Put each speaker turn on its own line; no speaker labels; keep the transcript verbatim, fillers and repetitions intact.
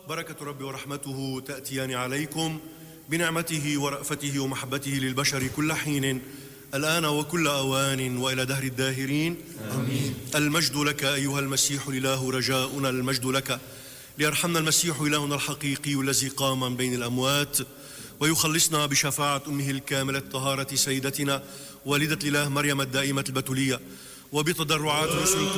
بركة ربي ورحمته تأتيان عليكم بنعمته ورأفته ومحبته للبشر كل حين الآن وكل أوان وإلى دهر الداهرين
آمين.
المجد لك أيها المسيح الإله رجاؤنا، المجد لك ليرحمنا المسيح إلهنا الحقيقي الذي قام من بين الأموات ويخلصنا بشفاعة أمه الكاملة الطهارة سيدتنا والدة الإله مريم الدائمة البتولية، وبتضرعات رسل